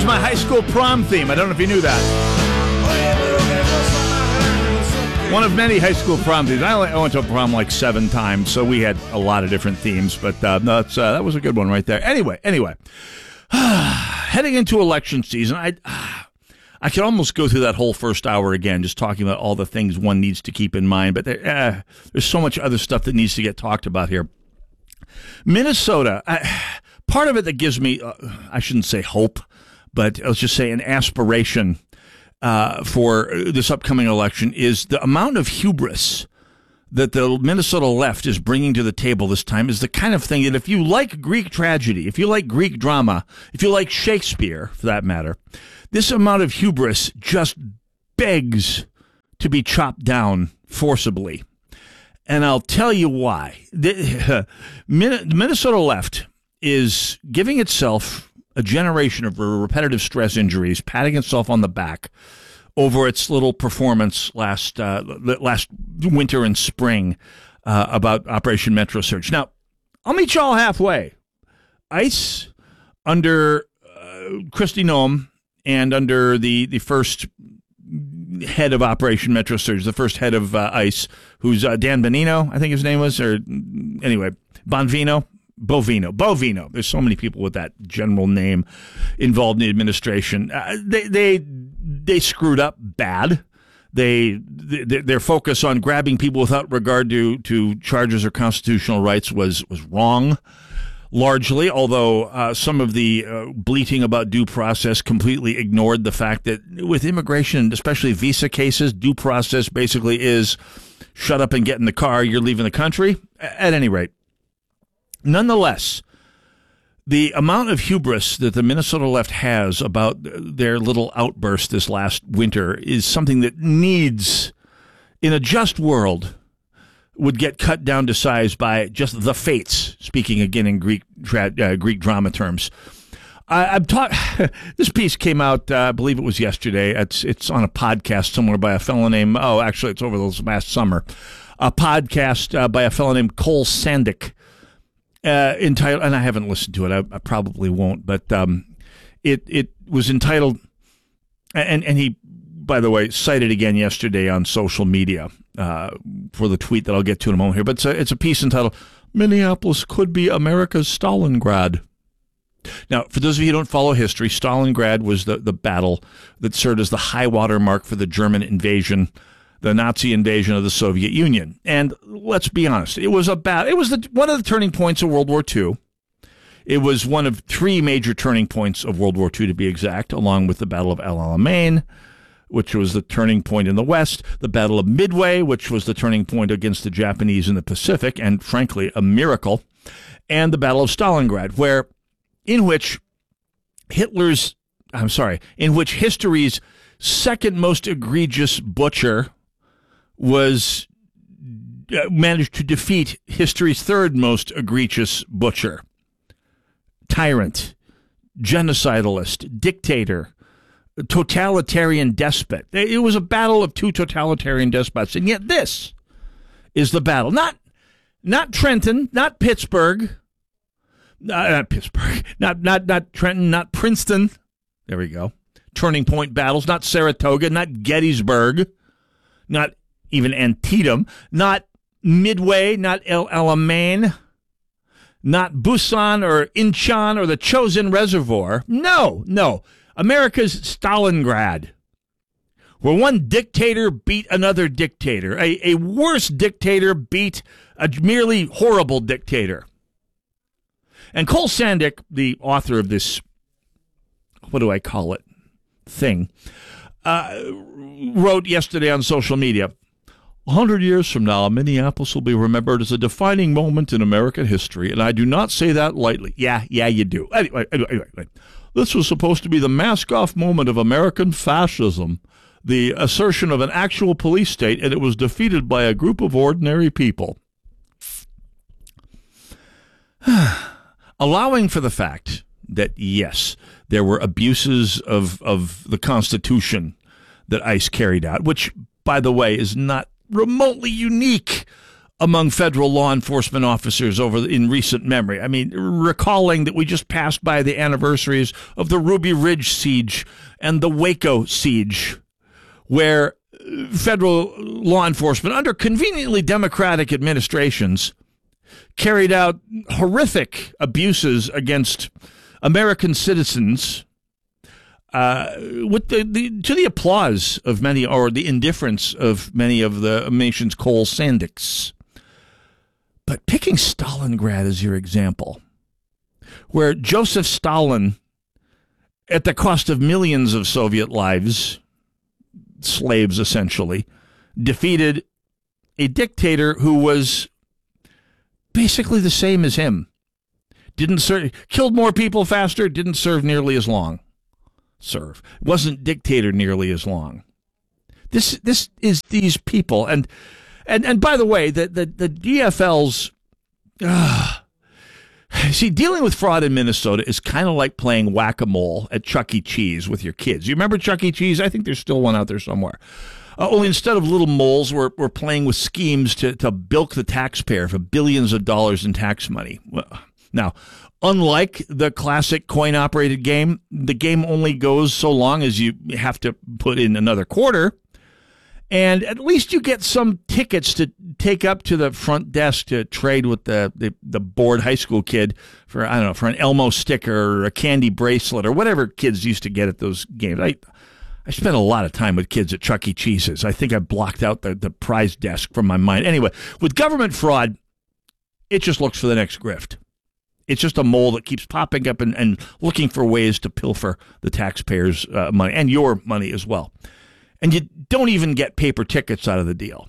was my high school prom theme. I don't know if you knew that. One of many high school prom themes. I went to prom like 7 times, so we had a lot of different themes, but that was a good one right there. Anyway, heading into election season, I could almost go through that whole first hour again, just talking about all the things one needs to keep in mind, but there's so much other stuff that needs to get talked about here. Minnesota, part of it that gives me, I shouldn't say hope, but let's just say an aspiration for this upcoming election is the amount of hubris that the Minnesota left is bringing to the table this time is the kind of thing that if you like Greek tragedy, if you like Greek drama, if you like Shakespeare, for that matter, this amount of hubris just begs to be chopped down forcibly. And I'll tell you why. The Minnesota left is giving itself a generation of repetitive stress injuries, patting itself on the back over its little performance last winter and spring about Operation Metro Surge. Now, I'll meet y'all halfway. ICE under Kristi Noem and under the first head of Operation Metro Surge, the first head of ICE, who's Dan Bonino, I think his name was, or anyway, Bovino. There's so many people with that general name involved in the administration. They screwed up bad. Their focus on grabbing people without regard to charges or constitutional rights was wrong, largely, although some of the bleating about due process completely ignored the fact that with immigration, especially visa cases, due process basically is shut up and get in the car, you're leaving the country. At any rate, nonetheless, the amount of hubris that the Minnesota left has about their little outburst this last winter is something that needs, in a just world, would get cut down to size by just the fates, speaking again in Greek drama terms. I'm this piece came out, I believe it was yesterday. It's on a podcast somewhere by a fellow named, it's over this last summer, a podcast by a fellow named Cole Sandick, entitled, and I haven't listened to it. I probably won't, but it was entitled, and he, by the way, cited again yesterday on social media for the tweet that I'll get to in a moment here. But it's a piece entitled "Minneapolis Could Be America's Stalingrad." Now, for those of you who don't follow history, Stalingrad was the battle that served as the high water mark for the German invasion, the Nazi invasion of the Soviet Union. And let's be honest, it was one of the turning points of World War II. It was one of 3 major turning points of World War II, to be exact, along with the Battle of El Alamein, which was the turning point in the West, the Battle of Midway, which was the turning point against the Japanese in the Pacific, and frankly, a miracle, and the Battle of Stalingrad, in which history's second most egregious butcher was managed to defeat history's third most egregious butcher, tyrant, genocidalist, dictator, totalitarian despot. It was a battle of 2 totalitarian despots, and yet this is the battle. Not Trenton, not Pittsburgh, not Trenton, not Princeton. There we go. Turning point battles, not Saratoga, not Gettysburg, not even Antietam, not Midway, not El Alamein, not Busan or Incheon or the Chosin Reservoir. No. America's Stalingrad, where one dictator beat another dictator. A worse dictator beat a merely horrible dictator. And Cole Sandick, the author of this, what do I call it, thing, wrote yesterday on social media, 100 years from now, Minneapolis will be remembered as a defining moment in American history, and I do not say that lightly. Yeah, you do. Anyway. This was supposed to be the mask-off moment of American fascism, the assertion of an actual police state, and it was defeated by a group of ordinary people. Allowing for the fact that, yes, there were abuses of the Constitution that ICE carried out, which, by the way, is not remotely unique among federal law enforcement officers in recent memory. I mean, recalling that we just passed by the anniversaries of the Ruby Ridge siege and the Waco siege, where federal law enforcement, under conveniently Democratic administrations, carried out horrific abuses against American citizens, with to the applause of many, or the indifference of many of the nation's coal sandics. But picking Stalingrad as your example, where Joseph Stalin, at the cost of millions of Soviet lives, slaves essentially, defeated a dictator who was basically the same as him. Killed more people faster, didn't serve nearly as long. Wasn't dictator nearly as long. This is these people. And by the way, the DFL's, see, dealing with fraud in Minnesota is kind of like playing whack-a-mole at Chuck E. Cheese with your kids. You remember Chuck E. Cheese? I think there's still one out there somewhere. Only instead of little moles, we're playing with schemes to bilk the taxpayer for billions of dollars in tax money. Now, unlike the classic coin-operated game, the game only goes so long as you have to put in another quarter, and at least you get some tickets to take up to the front desk to trade with the bored high school kid for, I don't know, for an Elmo sticker or a candy bracelet or whatever kids used to get at those games. I spent a lot of time with kids at Chuck E. Cheese's. I think I blocked out the prize desk from my mind. Anyway, with government fraud, it just looks for the next grift. It's just a mole that keeps popping up and looking for ways to pilfer the taxpayers' money and your money as well. And you don't even get paper tickets out of the deal.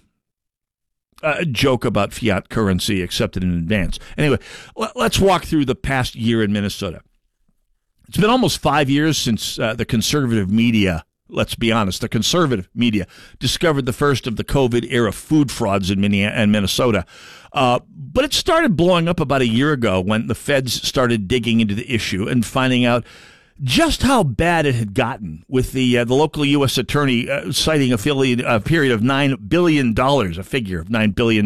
A joke about fiat currency accepted in advance. Anyway, let's walk through the past year in Minnesota. It's been almost 5 years since the conservative media, let's be honest, the conservative media discovered the first of the COVID-era food frauds in Minnesota. But it started blowing up about a year ago when the feds started digging into the issue and finding out just how bad it had gotten, with the local U.S. attorney citing a period of $9 billion, a figure of $9 billion,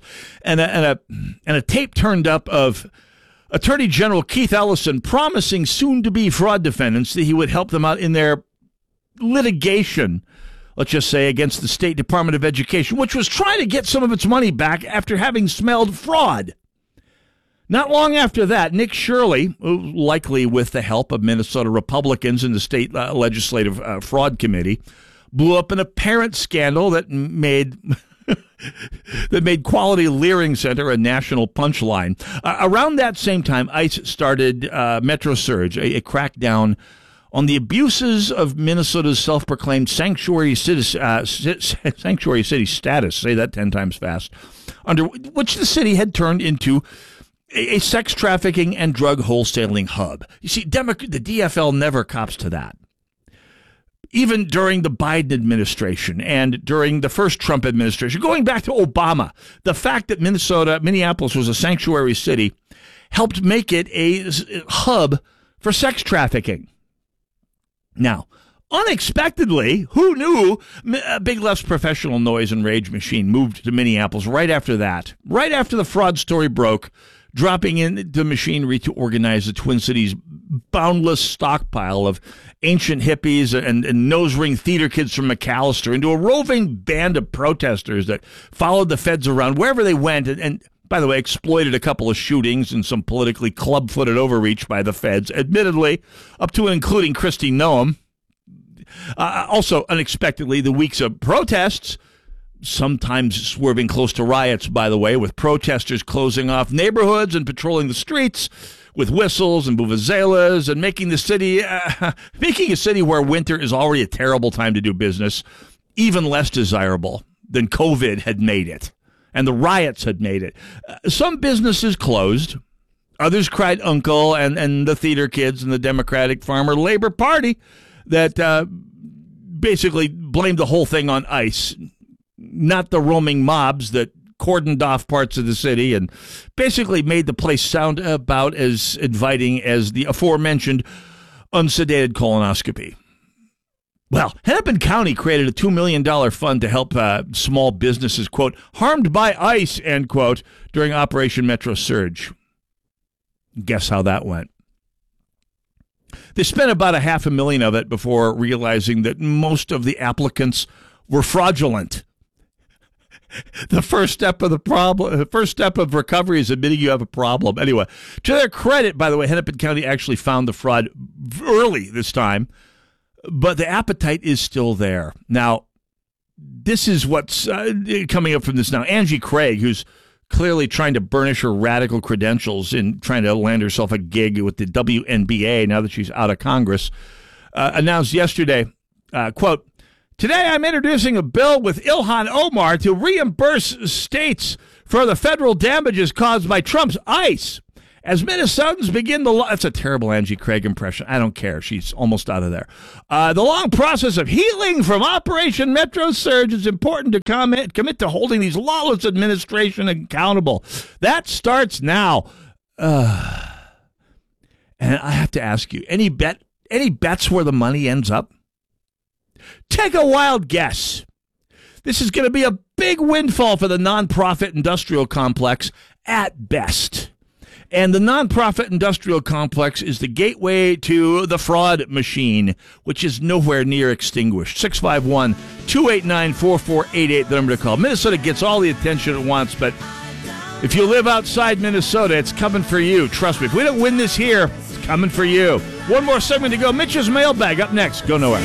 and a tape turned up of Attorney General Keith Ellison promising soon-to-be fraud defendants that he would help them out in their litigation, let's just say, against the State Department of Education, which was trying to get some of its money back after having smelled fraud. Not long after that, Nick Shirley, likely with the help of Minnesota Republicans in the state legislative fraud committee, blew up an apparent scandal that made Quality Leering Center a national punchline. Around that same time, ICE started Metro Surge, a crackdown on the abuses of Minnesota's self-proclaimed sanctuary city status, say that 10 times fast, under which the city had turned into a sex trafficking and drug wholesaling hub. You see, the DFL never cops to that. Even during the Biden administration and during the first Trump administration, going back to Obama, the fact that Minneapolis was a sanctuary city helped make it a hub for sex trafficking. Now, unexpectedly, who knew, Big Left's professional noise and rage machine moved to Minneapolis right after that, right after the fraud story broke, dropping in the machinery to organize the Twin Cities' boundless stockpile of ancient hippies and nose-ring theater kids from McAllister into a roving band of protesters that followed the feds around wherever they went and by the way, exploited a couple of shootings and some politically club-footed overreach by the feds, admittedly, up to and including Kristi Noem. Also, unexpectedly, the weeks of protests, sometimes swerving close to riots, by the way, with protesters closing off neighborhoods and patrolling the streets with whistles and vuvuzelas and making a city where winter is already a terrible time to do business even less desirable than COVID had made it. And the riots had made it. Some businesses closed. Others cried uncle, and the theater kids and the Democratic Farmer Labor Party that basically blamed the whole thing on ICE, not the roaming mobs that cordoned off parts of the city and basically made the place sound about as inviting as the aforementioned unsedated colonoscopy. Well, Hennepin County created a $2 million fund to help small businesses, quote, harmed by ICE, end quote, during Operation Metro Surge. Guess how that went? They spent about $500,000 of it before realizing that most of the applicants were fraudulent. The first step of recovery is admitting you have a problem. Anyway, to their credit, by the way, Hennepin County actually found the fraud early this time, but the appetite is still there. Now, this is what's coming up from this now. Angie Craig, who's clearly trying to burnish her radical credentials in trying to land herself a gig with the WNBA now that she's out of Congress, announced yesterday, quote, "Today I'm introducing a bill with Ilhan Omar to reimburse states for the federal damages caused by Trump's ICE. As Minnesotans begin the that's a terrible Angie Craig impression. I don't care. She's almost out of there. The long process of healing from Operation Metro Surge is important to commit to holding these lawless administration accountable. That starts now." And I have to ask you, any bets where the money ends up? Take a wild guess. This is going to be a big windfall for the nonprofit industrial complex at best. And the nonprofit industrial complex is the gateway to the fraud machine, which is nowhere near extinguished. 651-289-4488, the number to call. Minnesota gets all the attention it wants, but if you live outside Minnesota, it's coming for you. Trust me. If we don't win this here, it's coming for you. One more segment to go. Mitch's Mailbag up next. Go nowhere.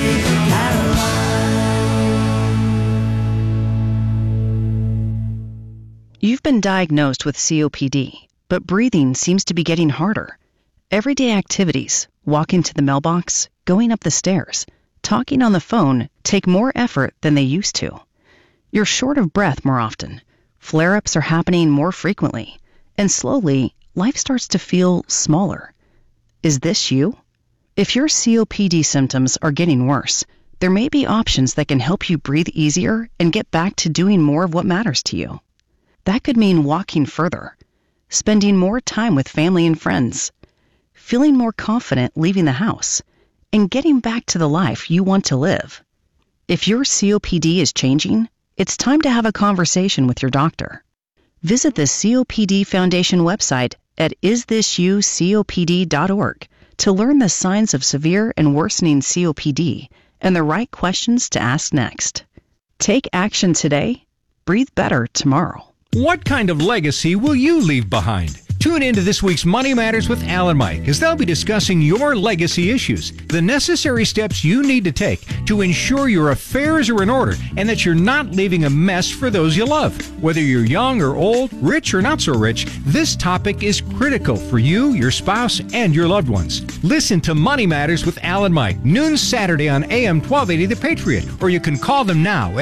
You've been diagnosed with COPD, but breathing seems to be getting harder. Everyday activities, walking to the mailbox, going up the stairs, talking on the phone take more effort than they used to. You're short of breath more often. Flare-ups are happening more frequently, and slowly, life starts to feel smaller. Is this you? If your COPD symptoms are getting worse, there may be options that can help you breathe easier and get back to doing more of what matters to you. That could mean walking further, spending more time with family and friends, feeling more confident leaving the house, and getting back to the life you want to live. If your COPD is changing, it's time to have a conversation with your doctor. Visit the COPD Foundation website at isthisyoucopd.org to learn the signs of severe and worsening COPD and the right questions to ask next. Take action today. Breathe better tomorrow. What kind of legacy will you leave behind? Tune into this week's Money Matters with Al and Mike, as they'll be discussing your legacy issues, the necessary steps you need to take to ensure your affairs are in order and that you're not leaving a mess for those you love. Whether you're young or old, rich or not so rich, this topic is critical for you, your spouse, and your loved ones. Listen to Money Matters with Al and Mike, noon Saturday on AM 1280 The Patriot, or you can call them now at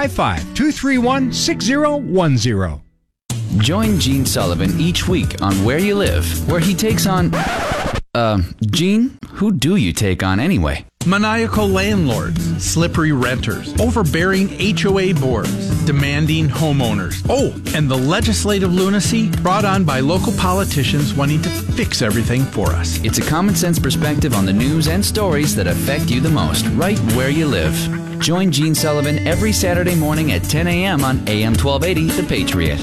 855-231-6010. Join Gene Sullivan each week on Where You Live, where he takes on... Gene, who do you take on anyway? Maniacal landlords, slippery renters, overbearing HOA boards, demanding homeowners. Oh, and the legislative lunacy brought on by local politicians wanting to fix everything for us. It's a common sense perspective on the news and stories that affect you the most, right where you live. Join Gene Sullivan every Saturday morning at 10 a.m. on AM 1280 The Patriot.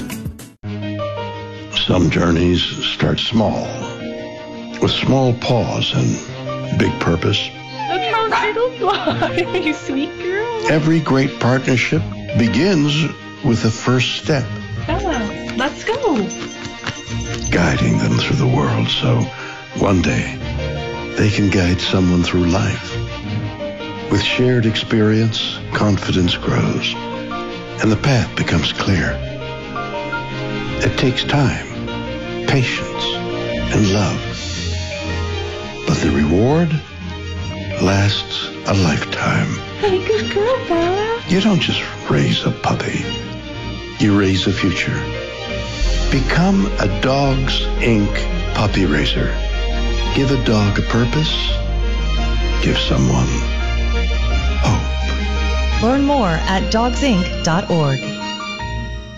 Some journeys start small, with small pause and big purpose. Look how little you are, you sweet girl. Every great partnership begins with the first step. Bella, let's go. Guiding them through the world so one day they can guide someone through life. With shared experience, confidence grows, and the path becomes clear. It takes time, patience, and love. But the reward lasts a lifetime. Hey, good girl, Bella. You don't just raise a puppy. You raise a future. Become a Dogs Inc. puppy raiser. Give a dog a purpose. Give someone hope. Learn more at dogsinc.org.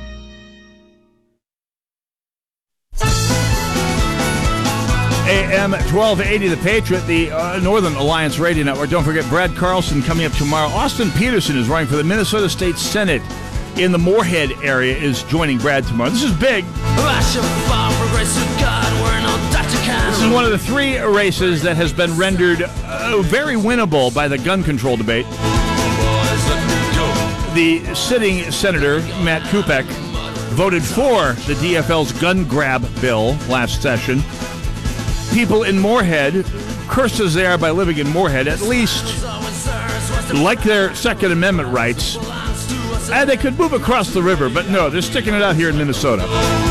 AM AM 1280 The Patriot, the Northern Alliance Radio Network. Don't forget Brad Carlson coming up tomorrow. Austin Peterson is running for the Minnesota State Senate in the Moorhead area, is joining Brad tomorrow. This is big. This is one of the three races that has been rendered very winnable by the gun control debate. The sitting senator, Matt Kupek, voted for the DFL's gun grab bill last session. People in Moorhead, cursed as they are by living in Moorhead, at least like their Second Amendment rights. And they could move across the river, but no, they're sticking it out here in Minnesota.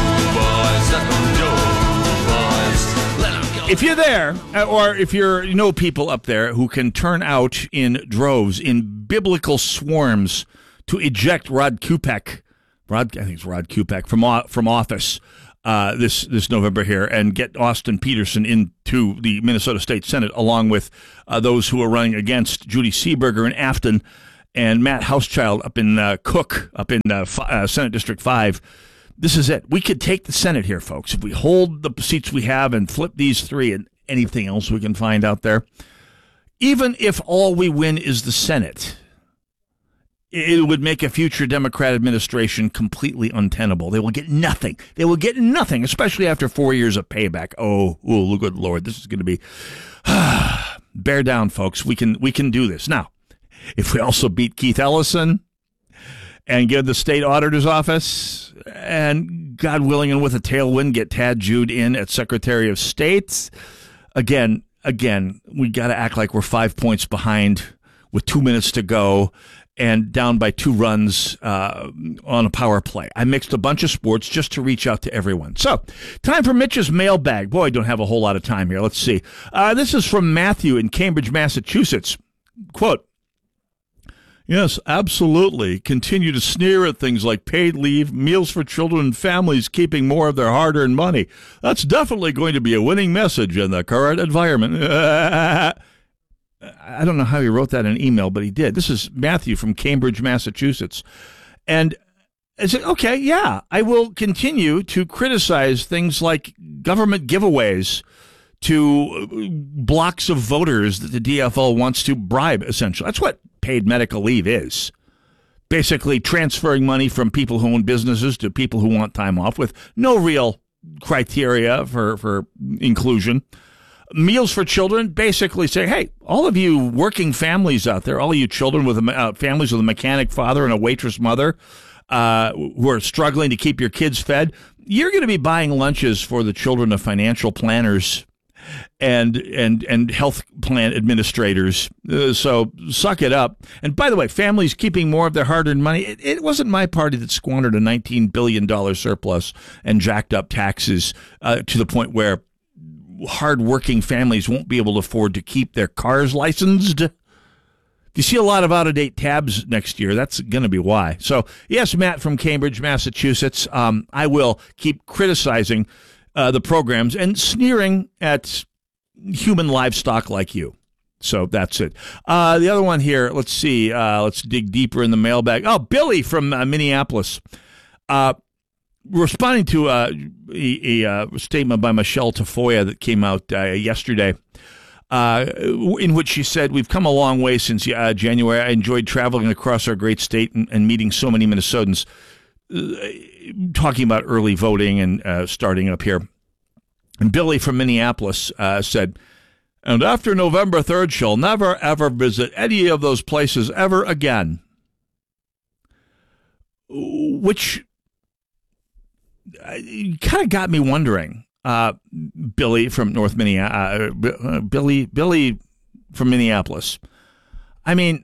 If you're there, or if you know people up there who can turn out in droves, in biblical swarms, to eject Rod Kupek, I think it's Rod Kupek, from office this November here, and get Austin Peterson into the Minnesota State Senate, along with those who are running against Judy Seeberger in Afton, and Matt Hauschild up in Cook, up in Senate District 5. This is it. We could take the Senate here, folks, if we hold the seats we have and flip these three and anything else we can find out there. Even if all we win is the Senate, it would make a future Democrat administration completely untenable. They will get nothing. They will get nothing, especially after 4 years of payback. Oh, good Lord, this is going to be... Bear down, folks. We can do this. Now, if we also beat Keith Ellison and get the state auditor's office, and God willing, and with a tailwind, get Tad Jude in at Secretary of State, again, we got to act like we're 5 points behind with 2 minutes to go and down by 2 runs on a power play. I mixed a bunch of sports just to reach out to everyone. So, time for Mitch's mailbag. Boy, I don't have a whole lot of time here. Let's see. This is from Matthew in Cambridge, Massachusetts. Quote, "Yes, absolutely. Continue to sneer at things like paid leave, meals for children, and families keeping more of their hard-earned money. That's definitely going to be a winning message in the current environment." I don't know how he wrote that in an email, but he did. This is Matthew from Cambridge, Massachusetts. And I said, okay, yeah, I will continue to criticize things like government giveaways to blocks of voters that the DFL wants to bribe, essentially. That's what paid medical leave is. Basically transferring money from people who own businesses to people who want time off with no real criteria for inclusion. Meals for children, basically say, hey, all of you working families out there, all of you children with families with a mechanic father and a waitress mother who are struggling to keep your kids fed, you're going to be buying lunches for the children of financial planners and health plan administrators. So suck it up. And by the way, families keeping more of their hard-earned money, it wasn't my party that squandered a $19 billion surplus and jacked up taxes to the point where hard-working families won't be able to afford to keep their cars licensed. If you see a lot of out-of-date tabs next year, that's going to be why. So, yes, Matt from Cambridge, Massachusetts, I will keep criticizing the programs and sneering at human livestock like you. So that's it. The other one here, let's see. Let's dig deeper in the mailbag. Oh, Billy from Minneapolis. Responding to a statement by Michelle Tafoya that came out yesterday, in which she said, "We've come a long way since January. I enjoyed traveling across our great state and meeting so many Minnesotans," talking about early voting and starting up here. And Billy from Minneapolis said, "And after November 3rd, she'll never, ever visit any of those places ever again." Which kind of got me wondering, Billy from Billy from Minneapolis. I mean,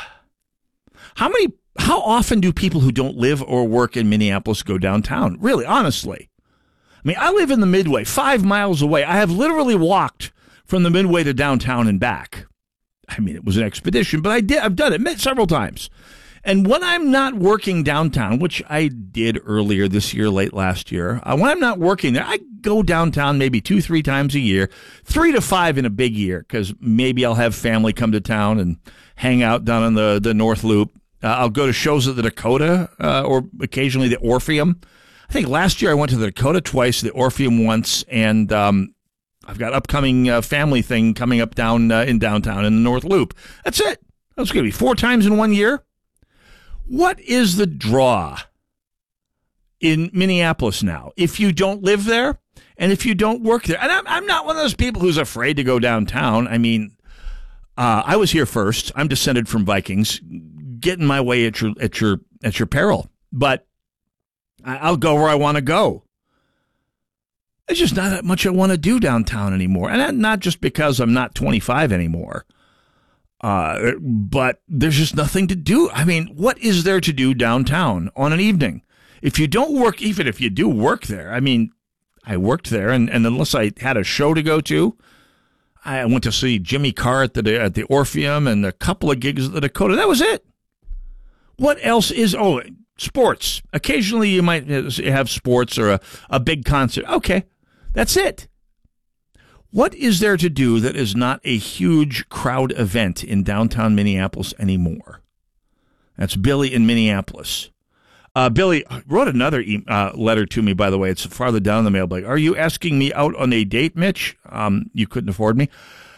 how often do people who don't live or work in Minneapolis go downtown? Really, honestly. I mean, I live in the Midway, 5 miles away. I have literally walked from the Midway to downtown and back. I mean, it was an expedition, but I've done it several times. And when I'm not working downtown, which I did earlier this year, late last year, when I'm not working there, I go downtown maybe 2-3 times a year, 3 to 5 in a big year, because maybe I'll have family come to town and hang out down on the North Loop. I'll go to shows at the Dakota or occasionally the Orpheum. I think last year I went to the Dakota twice, the Orpheum once, and I I've got upcoming family thing coming up down in downtown in the North Loop. That's it. That's going to be 4 times in 1 year. What is the draw in Minneapolis now if you don't live there and if you don't work there? And I'm not one of those people who's afraid to go downtown. I mean, I was here first. I'm descended from Vikings. Get in my way at your peril. But I'll go where I want to go. There's just not that much I want to do downtown anymore. And not just because I'm not 25 anymore. But there's just nothing to do. I mean, what is there to do downtown on an evening? If you don't work, even if you do work there, I mean, I worked there, and unless I had a show to go to, I went to see Jimmy Carr at the Orpheum and a couple of gigs at the Dakota. That was it. What else is, sports. Occasionally you might have sports or a big concert. Okay, that's it. What is there to do that is not a huge crowd event in downtown Minneapolis anymore? That's Billy in Minneapolis. Billy wrote another letter to me, by the way. It's farther down in the mailbag. Are you asking me out on a date, Mitch? You couldn't afford me.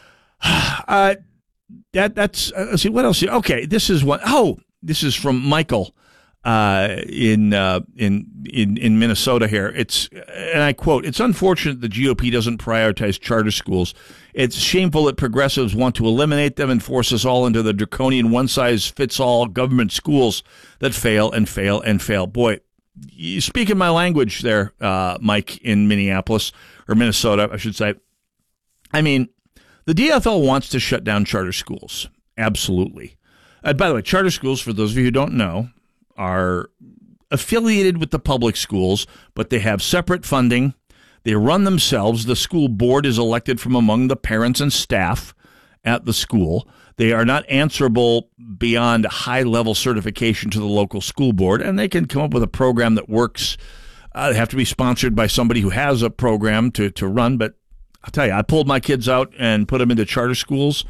Let's see, what else? Okay, this is one. Oh, this is from Michael in Minnesota here. And I quote, "It's unfortunate the GOP doesn't prioritize charter schools. It's shameful that progressives want to eliminate them and force us all into the draconian one-size-fits-all government schools that fail and fail and fail." Boy, you speak in my language there, Mike in Minneapolis, or Minnesota, I should say. I mean, the DFL wants to shut down charter schools. Absolutely. By the way, charter schools, for those of you who don't know, are affiliated with the public schools, but they have separate funding. They run themselves. The school board is elected from among the parents and staff at the school. They are not answerable beyond high-level certification to the local school board, and they can come up with a program that works. They have to be sponsored by somebody who has a program to run, but I'll tell you, I pulled my kids out and put them into charter schools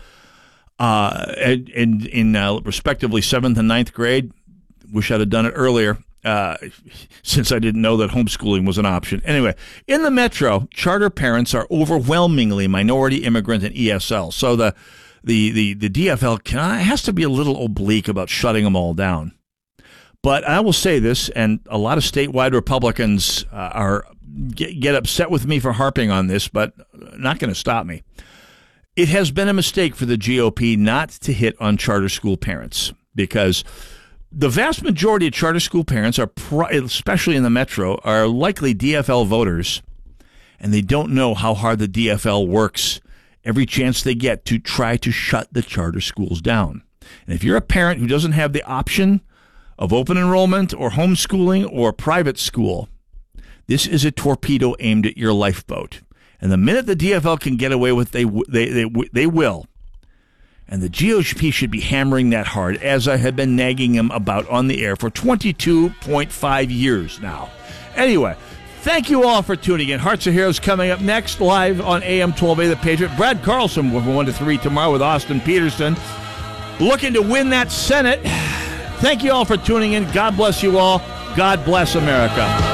in respectively 7th and 9th grade. Wish I'd have done it earlier. Since I didn't know that homeschooling was an option. Anyway, in the metro, charter parents are overwhelmingly minority immigrant and ESL. So the DFL has to be a little oblique about shutting them all down. But I will say this, and a lot of statewide Republicans get upset with me for harping on this, but not going to stop me. It has been a mistake for the GOP not to hit on charter school parents, because the vast majority of charter school parents are, especially in the metro, are likely DFL voters, and they don't know how hard the DFL works every chance they get to try to shut the charter schools down. And if you're a parent who doesn't have the option of open enrollment or homeschooling or private school, this is a torpedo aimed at your lifeboat. And the minute the DFL can get away with it, they will. And the GOP should be hammering that hard, as I have been nagging him about on the air for 22.5 years now. Anyway, thank you all for tuning in. Hearts of Heroes coming up next, live on AM 1280 The Patriot. Brad Carlson will from 1 to 3 tomorrow with Austin Peterson, looking to win that Senate. Thank you all for tuning in. God bless you all. God bless America.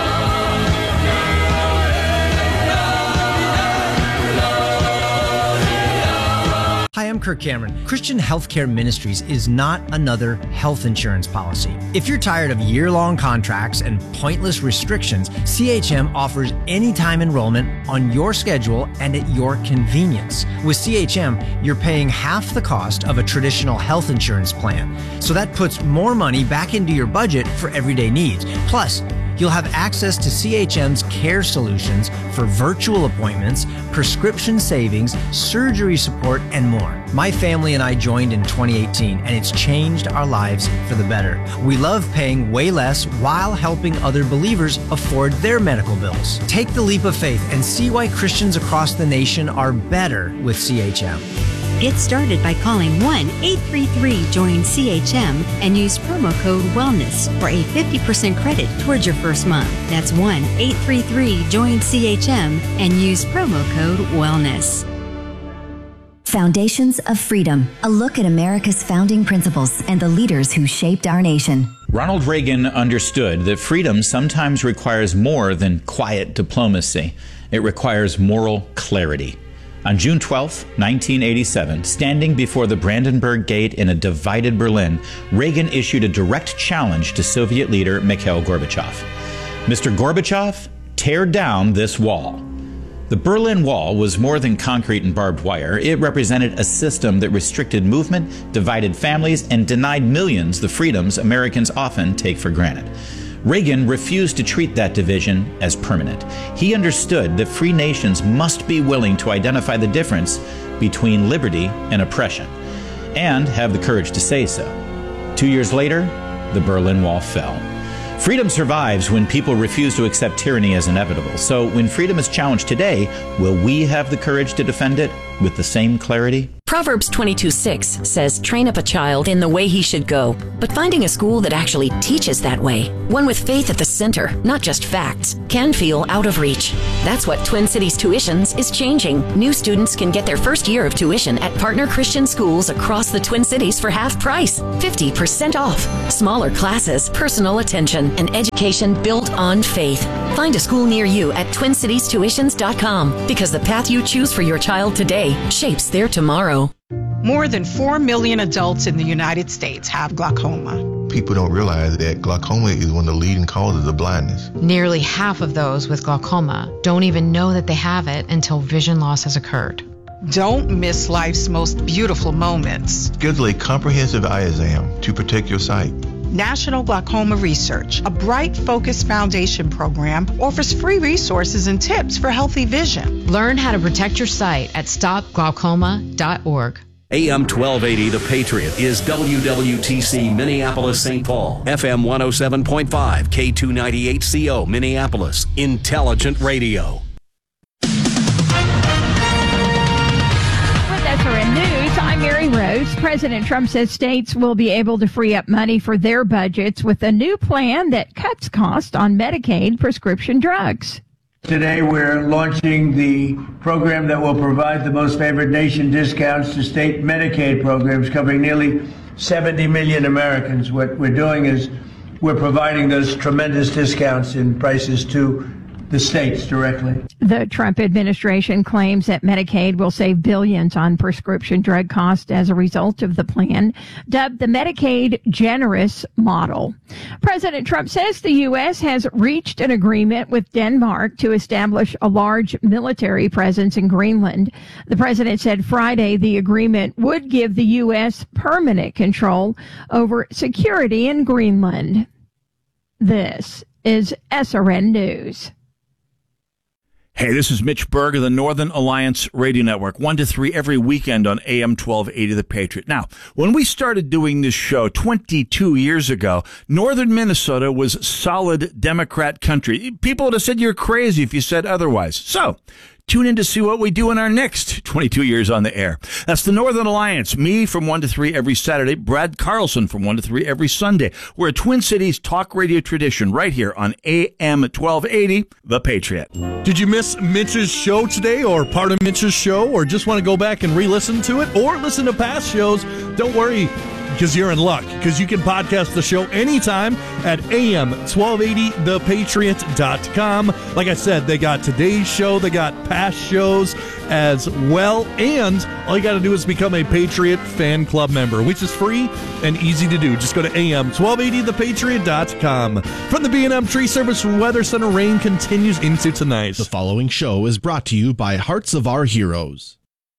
Hi, I'm Kirk Cameron. Christian Healthcare Ministries is not another health insurance policy. If you're tired of year-long contracts and pointless restrictions, CHM offers anytime enrollment on your schedule and at your convenience. With CHM, you're paying half the cost of a traditional health insurance plan. So that puts more money back into your budget for everyday needs. Plus, you'll have access to CHM's care solutions for virtual appointments, prescription savings, surgery support, and more. My family and I joined in 2018, and it's changed our lives for the better. We love paying way less while helping other believers afford their medical bills. Take the leap of faith and see why Christians across the nation are better with CHM. Get started by calling 1-833-JOIN-CHM and use promo code WELLNESS for a 50% credit towards your first month. That's 1-833-JOIN-CHM and use promo code WELLNESS. Foundations of Freedom, a look at America's founding principles and the leaders who shaped our nation. Ronald Reagan understood that freedom sometimes requires more than quiet diplomacy. It requires moral clarity. On June 12, 1987, standing before the Brandenburg Gate in a divided Berlin, Reagan issued a direct challenge to Soviet leader Mikhail Gorbachev. Mr. Gorbachev, tear down this wall. The Berlin Wall was more than concrete and barbed wire. It represented a system that restricted movement, divided families, and denied millions the freedoms Americans often take for granted. Reagan refused to treat that division as permanent. He understood that free nations must be willing to identify the difference between liberty and oppression, and have the courage to say so. 2 years later, the Berlin Wall fell. Freedom survives when people refuse to accept tyranny as inevitable. So when freedom is challenged today, will we have the courage to defend it with the same clarity? Proverbs 22:6 says, train up a child in the way he should go. But finding a school that actually teaches that way, one with faith at the center, not just facts, can feel out of reach. That's what Twin Cities Tuitions is changing. New students can get their first year of tuition at partner Christian schools across the Twin Cities for half price, 50% off. Smaller classes, personal attention, and education built on faith. Find a school near you at TwinCitiesTuitions.com, because the path you choose for your child today shapes their tomorrow. More than 4 million adults in the United States have glaucoma. People don't realize that glaucoma is one of the leading causes of blindness. Nearly half of those with glaucoma don't even know that they have it until vision loss has occurred. Don't miss life's most beautiful moments. Schedule a comprehensive eye exam to protect your sight. National Glaucoma Research, a Bright Focus Foundation program, offers free resources and tips for healthy vision. Learn how to protect your sight at stopglaucoma.org. AM 1280 The Patriot is WWTC Minneapolis St. Paul, FM 107.5, K298CO Minneapolis, Intelligent Radio. SRN News, I'm Mary Rose. President Trump says states will be able to free up money for their budgets with a new plan that cuts costs on Medicaid prescription drugs. Today we're launching the program that will provide the most favored nation discounts to state Medicaid programs covering nearly 70 million Americans. What we're doing is we're providing those tremendous discounts in prices to the states directly. The Trump administration claims that Medicaid will save billions on prescription drug costs as a result of the plan, dubbed the Medicaid Generous Model. President Trump says the U.S. has reached an agreement with Denmark to establish a large military presence in Greenland. The president said Friday the agreement would give the U.S. permanent control over security in Greenland. This is SRN News. Hey, this is Mitch Berg of the Northern Alliance Radio Network, 1 to 3 every weekend on AM 1280 The Patriot. Now, when we started doing this show 22 years ago, northern Minnesota was solid Democrat country. People would have said you're crazy if you said otherwise. So, tune in to see what we do in our next 22 years on the air. That's the Northern Alliance. Me from 1 to 3 every Saturday. Brad Carlson from 1 to 3 every Sunday. We're a Twin Cities talk radio tradition right here on AM 1280, The Patriot. Did you miss Mitch's show today or part of Mitch's show, or just want to go back and re-listen to it or listen to past shows? Don't worry, because you're in luck, because you can podcast the show anytime at am1280thepatriot.com. Like I said, they got today's show, they got past shows as well, and all you got to do is become a Patriot fan club member, which is free and easy to do. Just go to am1280thepatriot.com. From the B&M Tree Service Weather Center, rain continues into tonight. The following show is brought to you by Hearts of Our Heroes.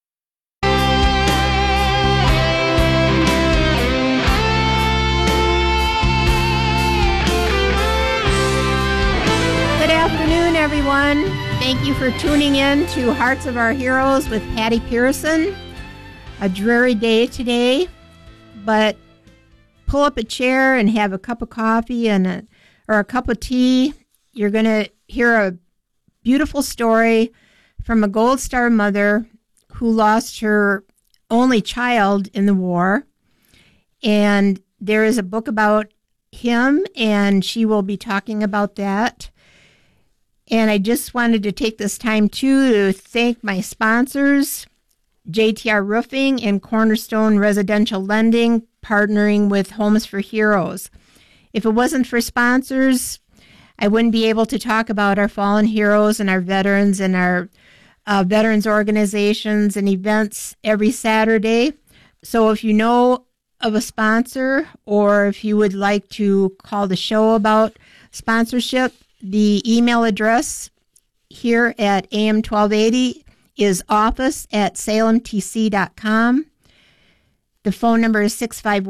Good afternoon, everyone. Thank you for tuning in to Hearts of Our Heroes with Patty Pearson. A dreary day today, but pull up a chair and have a cup of coffee or a cup of tea. You're going to hear a beautiful story from a Gold Star mother who lost her only child in the war. And there is a book about him, and she will be talking about that. And I just wanted to take this time, too, to thank my sponsors, JTR Roofing and Cornerstone Residential Lending, partnering with Homes for Heroes. If it wasn't for sponsors, I wouldn't be able to talk about our fallen heroes and our veterans and our veterans organizations and events every Saturday. So if you know of a sponsor, or if you would like to call the show about sponsorship, the email address here at AM 1280 is office@salemtc.com. The phone number is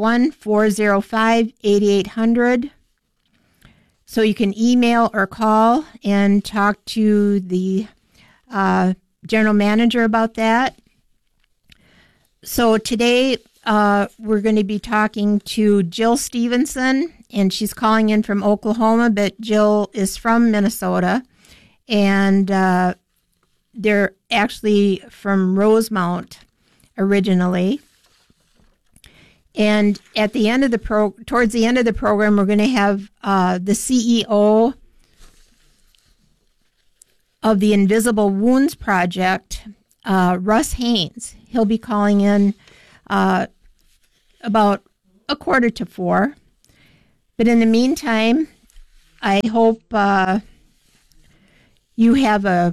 651-405-8800. So you can email or call and talk to the general manager about that. So today we're going to be talking to Jill Stevenson, and she's calling in from Oklahoma, but Jill is from Minnesota, and they're actually from Rosemount originally. And at the end of towards the end of the program, we're going to have the CEO of the Invisible Wounds Project, Russ Haynes. He'll be calling in about 3:45. But in the meantime, I hope you have a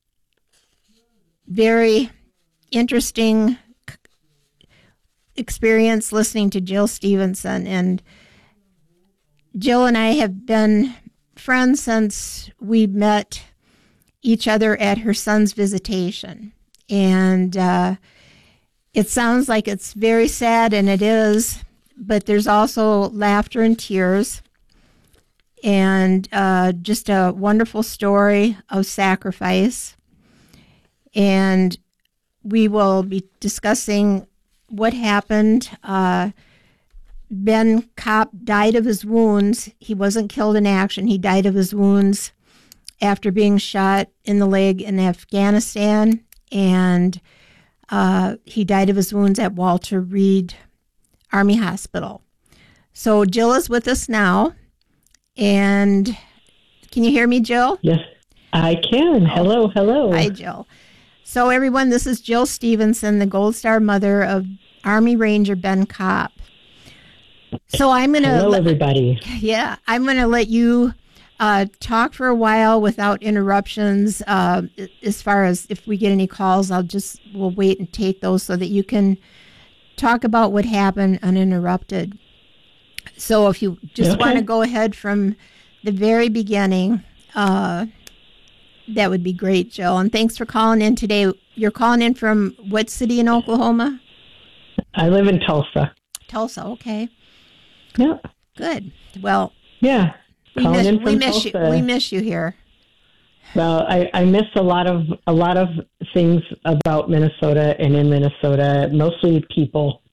very interesting experience listening to Jill Stevenson. And Jill and I have been friends since we met each other at her son's visitation. And it sounds like it's very sad, and it is, but there's also laughter and tears, and just a wonderful story of sacrifice. And we will be discussing what happened. Ben Kopp died of his wounds. He wasn't killed in action. He died of his wounds after being shot in the leg in Afghanistan, and he died of his wounds at Walter Reed Army Hospital. So Jill is with us now, and can you hear me, Jill? Yes, I can. Hello. Hi, Jill. So everyone, this is Jill Stevenson, the Gold Star mother of Army Ranger Ben Kopp. So I'm going to... Hello, everybody. Yeah, I'm going to let you talk for a while without interruptions. As far as if we get any calls, we'll wait and take those so that you can talk about what happened uninterrupted. So if you just want to go ahead from the very beginning, that would be great, Jill. And thanks for calling in today. You're calling in from what city in Oklahoma? I live in Tulsa. Tulsa, okay. Yeah. Good. Well, yeah. We miss you here. Well, I miss a lot of things about Minnesota and in Minnesota, mostly people.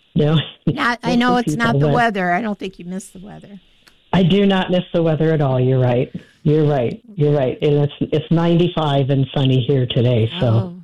I know it's not the weather. I don't think you miss the weather. I do not miss the weather at all. You're right. And it's 95 and sunny here today. So,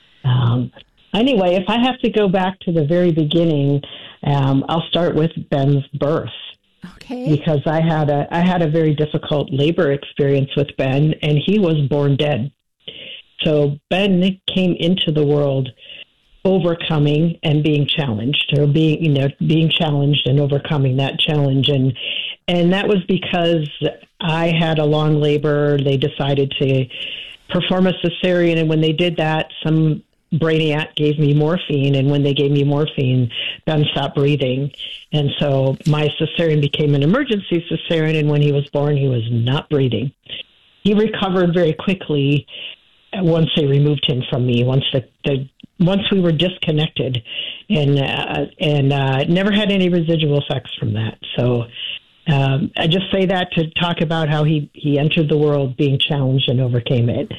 anyway, if I have to go back to the very beginning, I'll start with Ben's birth. Okay. Because I had a very difficult labor experience with Ben, and he was born dead. So Ben came into the world overcoming and being challenged, or being challenged and overcoming that challenge, and that was because I had a long labor. They decided to perform a cesarean, and when they did that, some brainiac gave me morphine, and when they gave me morphine, Ben stopped breathing. And so my cesarean became an emergency cesarean, and when he was born, he was not breathing. He recovered very quickly once they removed him from me, once we were disconnected, and never had any residual effects from that. So I just say that to talk about how he entered the world being challenged and overcame it.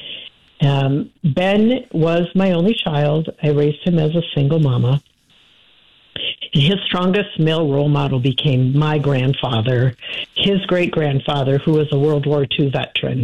Ben was my only child. I raised him as a single mama. His strongest male role model became my grandfather, his great-grandfather, who was a World War II veteran.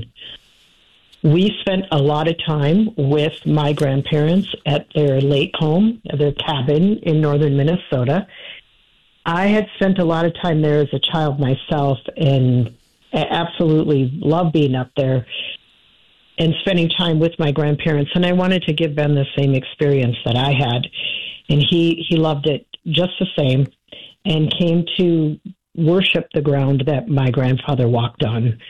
We spent a lot of time with my grandparents at their lake home, their cabin in northern Minnesota. I had spent a lot of time there as a child myself, and I absolutely loved being up there and spending time with my grandparents. And I wanted to give Ben the same experience that I had. And he loved it just the same, and came to worship the ground that my grandfather walked on.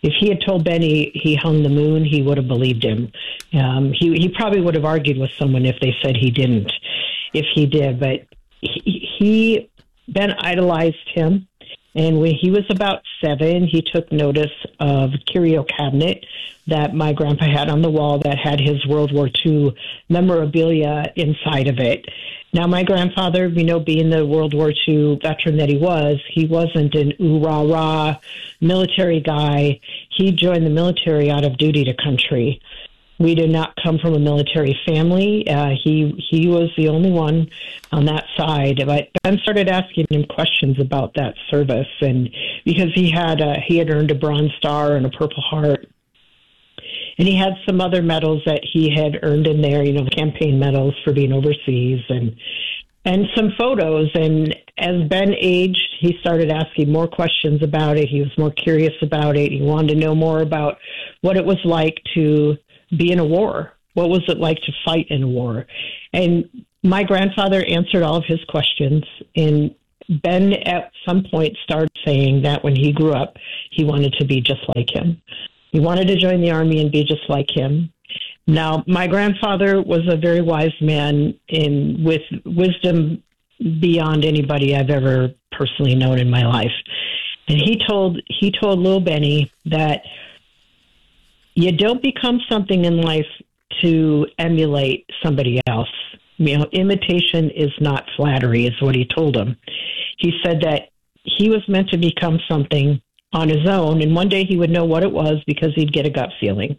If he had told Ben he hung the moon, he would have believed him. He probably would have argued with someone if they said he didn't, if he did. But Ben idolized him. And when he was about 7, he took notice of a curio cabinet that my grandpa had on the wall that had his World War II memorabilia inside of it. Now, my grandfather, being the World War II veteran that he wasn't an ooh-rah-rah military guy. He joined the military out of duty to country. We did not come from a military family. He was the only one on that side. But Ben started asking him questions about that service, and because he had earned a Bronze Star and a Purple Heart, and he had some other medals that he had earned in there, campaign medals for being overseas, and some photos. And as Ben aged, he started asking more questions about it. He was more curious about it. He wanted to know more about what it was like to be in a war. What was it like to fight in a war? And my grandfather answered all of his questions. And Ben, at some point, started saying that when he grew up, he wanted to be just like him. He wanted to join the Army and be just like him. Now, my grandfather was a very wise man with wisdom beyond anybody I've ever personally known in my life. And he told little Benny that you don't become something in life to emulate somebody else. Imitation is not flattery, is what he told him. He said that he was meant to become something on his own, and one day he would know what it was because he'd get a gut feeling.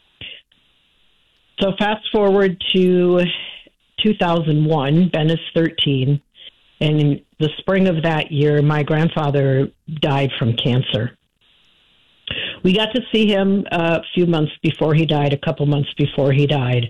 So fast forward to 2001, Ben is 13, and in the spring of that year, my grandfather died from cancer. We got to see him a few months before he died, a couple months before he died.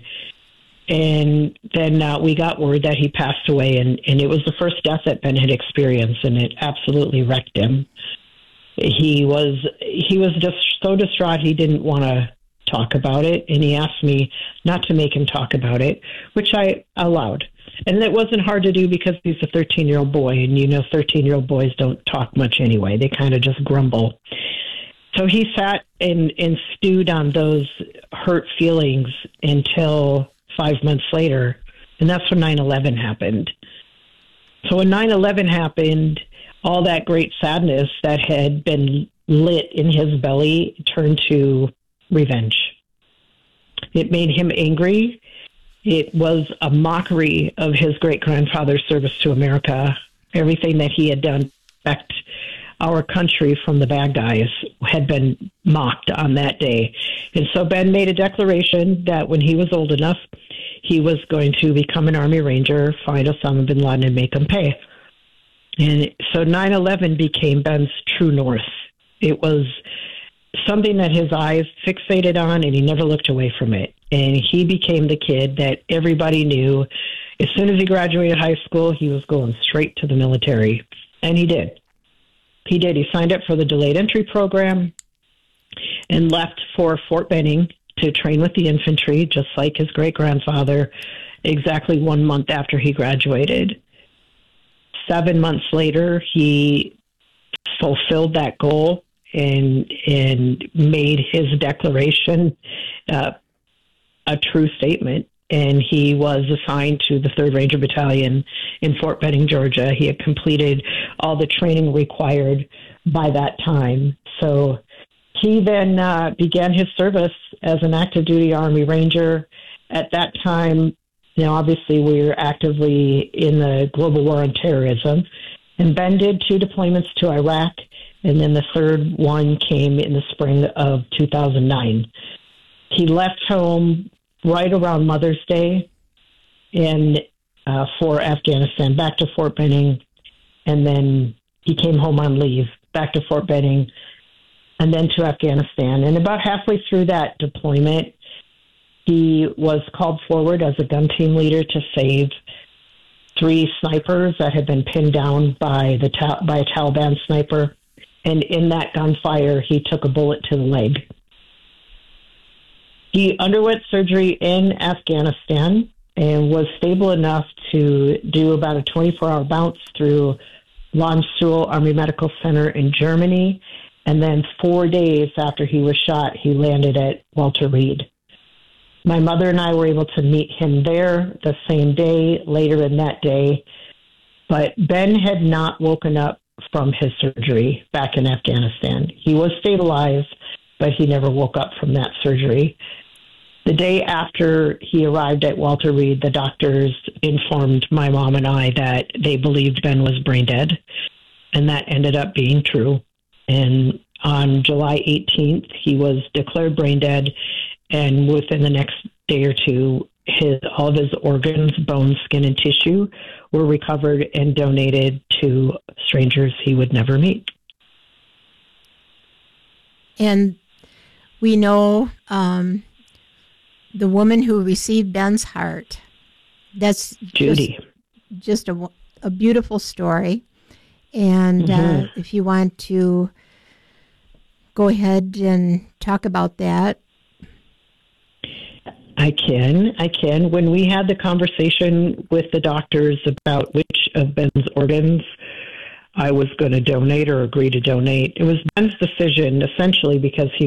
And then we got word that he passed away, and it was the first death that Ben had experienced, and it absolutely wrecked him. He was just so distraught he didn't want to talk about it, and he asked me not to make him talk about it, which I allowed. And it wasn't hard to do because he's a 13-year-old boy, and 13-year-old boys don't talk much anyway. They kind of just grumble. So he sat and stewed on those hurt feelings until 5 months later, and that's when 9/11 happened. So when 9/11 happened, all that great sadness that had been lit in his belly turned to revenge. It made him angry. It was a mockery of his great-grandfather's service to America. Everything that he had done to protect our country from the bad guys had been mocked on that day. And so Ben made a declaration that when he was old enough, he was going to become an Army Ranger, find Osama bin Laden, and make him pay. And so 9/11 became Ben's true north. It was something that his eyes fixated on, and he never looked away from it. And he became the kid that everybody knew. As soon as he graduated high school, he was going straight to the military. And he did. He did. He signed up for the delayed entry program and left for Fort Benning to train with the infantry, just like his great-grandfather, exactly 1 month after he graduated. 7 months later, he fulfilled that goal and made his declaration a true statement. And he was assigned to the 3rd Ranger Battalion in Fort Benning, Georgia. He had completed all the training required by that time. So he then began his service as an active duty Army Ranger. At that time, obviously we were actively in the global war on terrorism. And Ben did 2 deployments to Iraq, and then the third one came in the spring of 2009. He left home right around Mother's Day and for Afghanistan, back to Fort Benning, and then he came home on leave, back to Fort Benning, and then to Afghanistan. And about halfway through that deployment, he was called forward as a gun team leader to save 3 snipers that had been pinned down by a Taliban sniper. And in that gunfire, he took a bullet to the leg. He underwent surgery in Afghanistan and was stable enough to do about a 24-hour bounce through Landstuhl Army Medical Center in Germany. And then 4 days after he was shot, he landed at Walter Reed. My mother and I were able to meet him there the same day, later in that day. But Ben had not woken up from his surgery back in Afghanistan. He was stabilized, but he never woke up from that surgery. The day after he arrived at Walter Reed, the doctors informed my mom and I that they believed Ben was brain dead, and that ended up being true. And on July 18th, he was declared brain dead, and within the next day or two, all of his organs, bones, skin, and tissue were recovered and donated to strangers he would never meet. And we know the woman who received Ben's heart. That's Judy. Just a beautiful story. And if you want to go ahead and talk about that. I can. When we had the conversation with the doctors about which of Ben's organs I was going to donate or agree to donate, it was Ben's decision, essentially because he